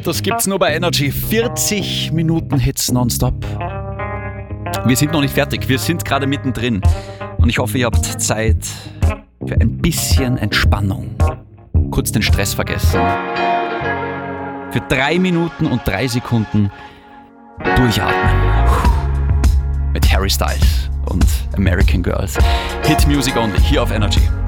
das gibt's nur bei Energy. 40 Minuten Hits nonstop. Wir sind noch nicht fertig, wir sind gerade mittendrin. Und ich hoffe, ihr habt Zeit für ein bisschen Entspannung. Kurz den Stress vergessen. Für 3 Minuten und 3 Sekunden durchatmen. Mit Harry Styles und American Girls. Hit Music Only, hier auf Energy.